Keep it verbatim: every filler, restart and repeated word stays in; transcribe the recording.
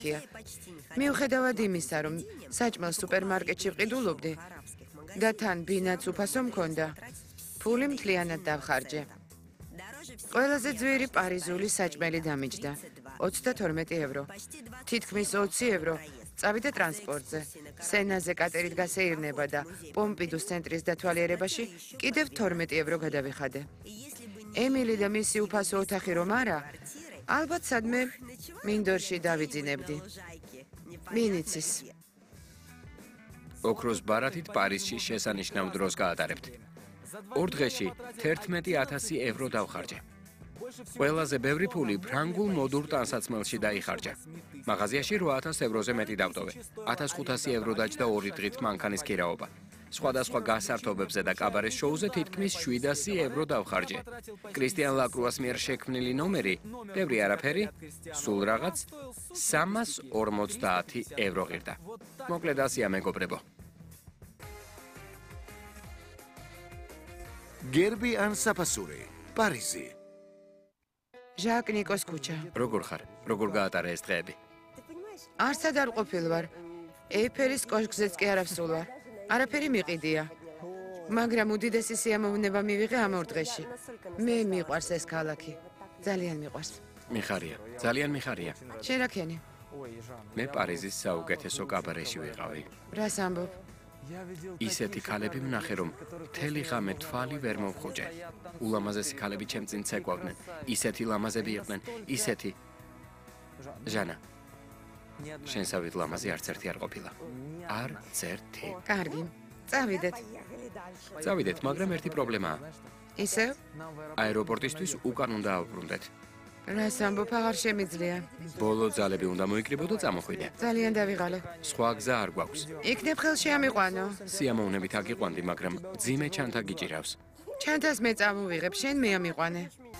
მიუხედავად იმისა, რომ საჭმელ სუპერმარკეტში ვყიდულობდი და თან ბინაც უფასო მქონდა, ფული მთლიანად დავხარჯე. ყველაზე ძვირი პარიზული საჭმელი დამიჯდა ოცდათორმეტი ევრო. თითქმის ოცი ევრო წავიდა ტრანსპორტზე. სენაზე კატერით გასეირნება და პომპიდუს ცენტრის დათვალიერებაში კიდევ თორმეტი ევრო გადავიხადე. ემილი და მისი უფასო ოთახი რომ არა, ალბათ სადმე მინდორში დავიძინებდი. მინიცის. ოქროს ბარათით პარიზში შესანიშნავ დროს გაატარებთ. ორ დღეში თერთმეტი ათასი ევრო დავხარჯე. ყველაზე ბევრი ფული ფრანგულ მოდურ ტანსაცმელში დაიხარჯა. მაღაზიაში რვა ათას ევროზე მეტი დავტოვე. ათას ხუთასი ევრო დაჯდა ორი დღით მანქანის ქირაობა. სხვადასხვა გასართობებზე და კაბარეს შოუზე თითქმის შვიდასი ევრო დავხარჯე. კრისტიან ლაკრუას მიერ შექმნილი ნომერი, ბევრი არაფერი, სულ რაღაც სამას ორმოცდაათი ევრო ღირდა. მოკლედ ასია მეგობრებო. გერბი ან საფასური, პარიზი. ჟაკ ნიკოს ქუჩა. როგორ ხარ? როგორ გაატარა ეს დღეები? არსად არ ყოფილ ვარ. ეიფელის კოშკზეც კი არ ავსულ ვარ. არაფერი მიყიდია. მაგრამ უდიდესი სიამოვნება მივიღე ამ ორ დღეში. მე მიყვარს ეს ქალაქი. ძალიან მიყვარს. მიხარია, ძალიან მიხარია. შენ რა ქენი? მე პარიზის საუკეთესო კაბარეში ვიყავი. რას ამბობ? ისეთი ქალები ვნახე, რომ მთელი ღამე თვალი ვერ მომხუჭე. ულამაზესი ქალები ჩემ წინ ცეკვავდნენ. ისეთი ლამაზები იყვნენ, ისეთი. ჟანა. შენსავით ლამაზი არც ერთი არ ყოფილა. არც ერთი. კარგი. წავიდეთ. წავიდეთ, მაგრამ ერთი პრობლემაა. ისევ? აეროპორტისთვის უკან უნდა ავბრუნდეთ. რას ამბობ, აღარ შემიძლია. ბოლო ძალები უნდა მოიკრიბო და წამოხვიდე. ძალიან დავიღალე. სხვა გზა არ გვაქვს. იქნებ ხელში ამიყვანო. სიამოვნებით აგიყვანდი, მაგრამ ძიმე ჩანთა გიჭირავს. ჩანთას მე წამოვიღებ, შენ მე ამიყვანე.